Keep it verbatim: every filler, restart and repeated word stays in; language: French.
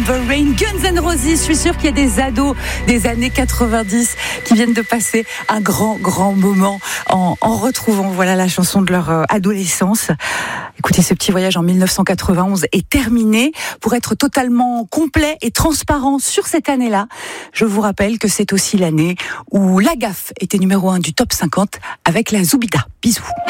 November Rain, Guns N' Roses. Je suis sûre qu'il y a des ados des années quatre-vingt-dix qui viennent de passer un grand, grand moment en, en retrouvant voilà, la chanson de leur euh, adolescence. Écoutez, ce petit voyage en dix-neuf cent quatre-vingt-onze est terminé. Pour être totalement complet et transparent sur cette année-là, je vous rappelle que c'est aussi l'année où La Gaffe était numéro un du top cinquante avec la Zoubida. Bisous.